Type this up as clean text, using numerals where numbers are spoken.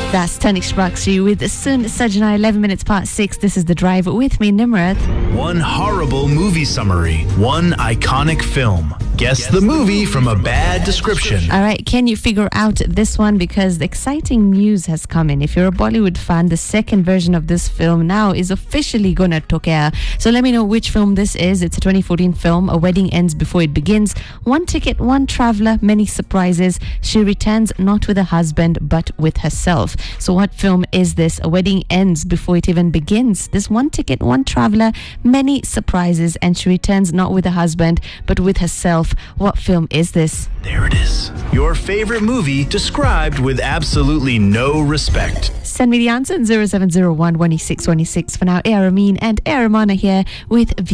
That's Tanish Bakshi with Sun Sajna, 11 minutes past 6. This is The Drive with me, Nimrat. One horrible movie summary. One iconic film. Guess the movie from a bad description. All right, can you figure out this one? Because the exciting news has come in. If you're a Bollywood fan, the second version of this film now is officially going to took air. So let me know which film this is. It's a 2014 film. A wedding ends before it begins. One ticket, one traveler, many surprises. She returns not with her husband, but with herself. So what film is this? A wedding ends before it even begins. There's one ticket, one traveler, many surprises, and she returns not with her husband, but with herself. What film is this? There it is. Your favorite movie described with absolutely no respect. Send me the answer in 0701 126 26. For now, Air Amin and Air Ramana here with